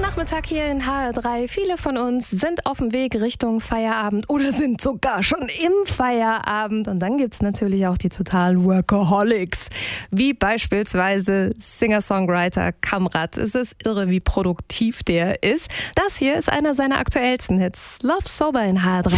Nachmittag hier in HR3. Viele von uns sind auf dem Weg Richtung Feierabend oder sind sogar schon im Feierabend. Und dann gibt's natürlich auch die totalen Workaholics, wie beispielsweise Singer-Songwriter Kamrat. Es ist irre, wie produktiv der ist. Das hier ist einer seiner aktuellsten Hits. Love Sober in HR3.